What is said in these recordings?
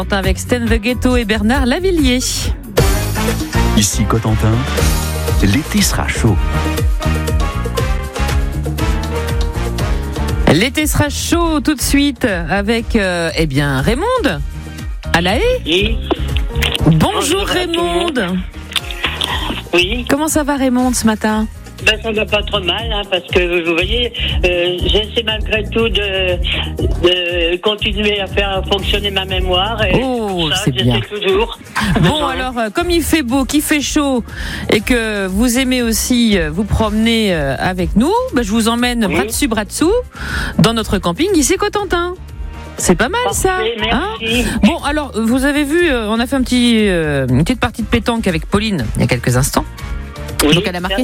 Avec Sten the Ghetto et Bernard Lavillier. Ici Cotentin, l'été sera chaud. L'été sera chaud tout de suite avec Raymonde à La Haye. Oui. Bonjour Raymonde. Oui. Comment ça va Raymonde ce matin? Ça va pas trop mal, parce que vous voyez, j'essaie malgré tout de continuer à faire fonctionner ma mémoire. Et c'est bien. Toujours. Bon alors, comme il fait beau, qu'il fait chaud et que vous aimez aussi vous promener avec nous, je vous emmène bras dessus, bras dessous dans notre camping ici Cotentin. C'est pas mal. Parfait, ça, merci. Bon alors, vous avez vu, on a fait une petite partie de pétanque avec Pauline il y a quelques instants. Oui, donc elle a marqué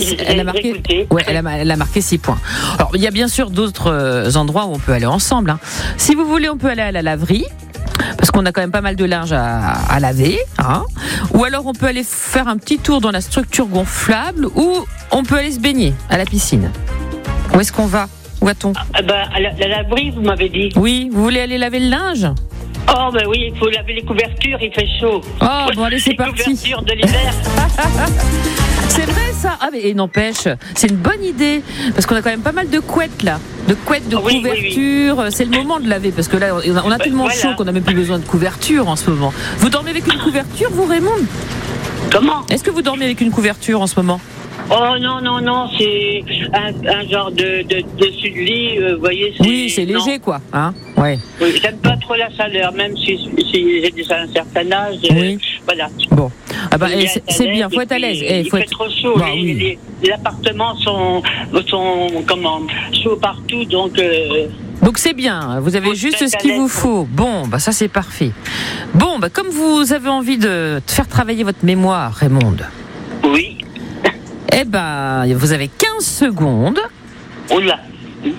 6 points. Alors il y a bien sûr d'autres endroits où on peut aller ensemble. Si vous voulez, on peut aller à la laverie parce qu'on a quand même pas mal de linge à laver. Ou alors on peut aller faire un petit tour dans la structure gonflable ou on peut aller se baigner à la piscine. Où est-ce qu'on va? Où va-t-on? À la laverie, vous m'avez dit. Oui, vous voulez aller laver le linge? Oh oui, il faut laver les couvertures, il fait chaud. Oh bon allez, c'est parti. Les couvertures de l'hiver. C'est vrai ça. Mais n'empêche, c'est une bonne idée parce qu'on a quand même pas mal de couettes là, de couvertures. Oui. C'est le moment de laver parce que là on a tellement chaud qu'on n'a même plus besoin de couverture en ce moment. Vous dormez avec une couverture, vous Raymonde? Comment? Est-ce que vous dormez avec une couverture en ce moment? Oh non, c'est un genre de dessus de lit, vous voyez. Oui, c'est léger quoi, ouais. Oui, j'aime pas trop la chaleur, même si j'ai déjà un certain âge. Oui. Voilà. Bon, c'est bien, faut être à l'aise. Il fait trop chaud. Les appartements sont chauds partout, donc. Donc c'est bien, vous avez juste ce qu'il vous faut. Bon, ça c'est parfait. Bon, comme vous avez envie de faire travailler votre mémoire, Raymonde. Oui. Vous avez 15 secondes. Oula, oui,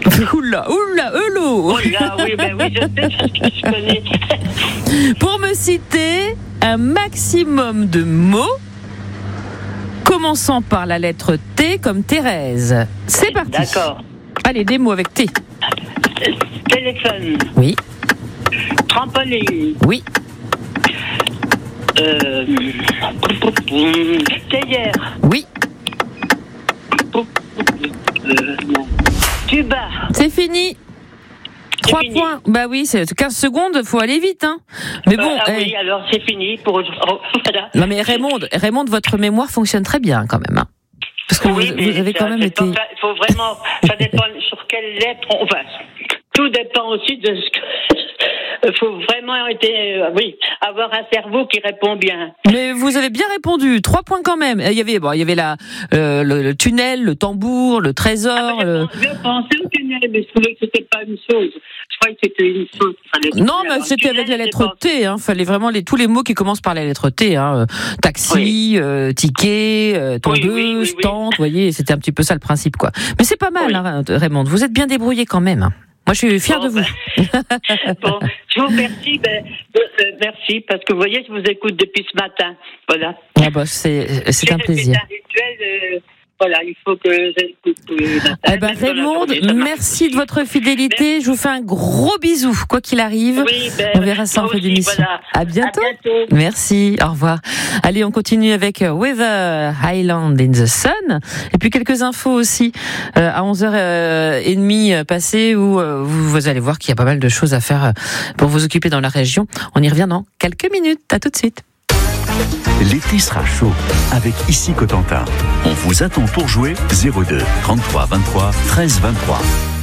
je sais parce que je connais. Pour me citer un maximum de mots commençant par la lettre T comme Thérèse. C'est parti. D'accord. Allez, des mots avec T. Téléphone. Oui. Trampoline. Oui. Théière. Oui. Tuba. C'est fini. 3 points. Oui, c'est 15 secondes, faut aller vite, Mais bon. Oui, alors c'est fini pour voilà. Non mais Raymonde, votre mémoire fonctionne très bien quand même. Parce que vous avez quand même été. Il faut vraiment. Ça dépend sur quelle lettre on va. Tout dépend aussi de ce que. Il faut vraiment avoir un cerveau qui répond bien. Mais vous avez bien répondu, 3 points quand même. Il y avait le tunnel, le tambour, le trésor. Je pensais au tunnel, mais je trouvais que c'était pas une chose. Je croyais que c'était une chose. Non, mais c'était avec la lettre T. Fallait vraiment tous les mots qui commencent par la lettre T. Taxi, ticket, tondeuse, tente. Vous voyez, c'était un petit peu ça le principe, quoi. Mais c'est pas mal, Raymonde. Vous êtes bien débrouillé quand même. Moi, je suis fière de vous. Bon, je vous remercie. Merci, parce que vous voyez, je vous écoute depuis ce matin. Voilà. C'est un plaisir. C'est un rituel. Il faut que j'écoute. Raymonde, merci de votre fidélité. Je vous fais un gros bisou, quoi qu'il arrive. On verra ça en fin d'émission. Voilà. À bientôt. À merci, au revoir. Allez, on continue avec Weather Highland in the Sun. Et puis quelques infos aussi à 11h30 passées où vous allez voir qu'il y a pas mal de choses à faire pour vous occuper dans la région. On y revient dans quelques minutes. À tout de suite. L'été sera chaud avec Ici Cotentin. On vous attend pour jouer 02 33 23 13 23.